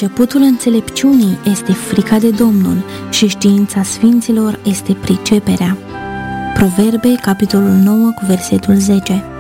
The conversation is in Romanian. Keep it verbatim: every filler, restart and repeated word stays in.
Începutul înțelepciunii este frica de Domnul și știința sfinților este priceperea. Proverbe, capitolul nouă, cu versetul zece.